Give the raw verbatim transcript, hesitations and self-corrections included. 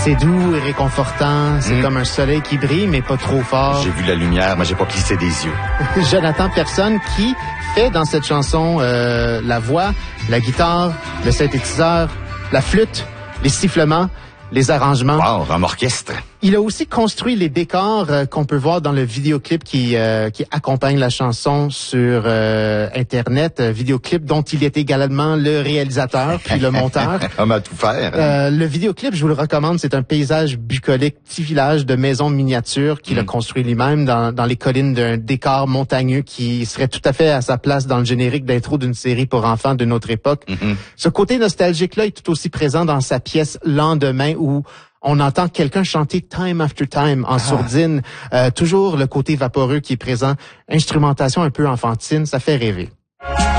C'est doux et réconfortant. C'est mmh. comme un soleil qui brille, mais pas trop fort. J'ai vu la lumière, mais j'ai pas plissé des yeux. Jonathan Personne qui fait dans cette chanson euh, la voix, la guitare, le synthétiseur, la flûte, les sifflements, les arrangements. Wow, un orchestre. Il a aussi construit les décors euh, qu'on peut voir dans le vidéoclip qui euh, qui accompagne la chanson sur euh, Internet. Euh, vidéoclip dont il est également le réalisateur puis le monteur. Homme à tout faire. Euh, le vidéoclip, je vous le recommande, c'est un paysage bucolique, petit village de maisons miniatures qu'il mm. a construit lui-même dans, dans les collines d'un décor montagneux qui serait tout à fait à sa place dans le générique d'intro d'une série pour enfants de notre époque. Mm-hmm. Ce côté nostalgique-là est tout aussi présent dans sa pièce Lendemain où on entend quelqu'un chanter Time After Time en ah. sourdine. Euh, toujours le côté vaporeux qui est présent. Instrumentation un peu enfantine, ça fait rêver.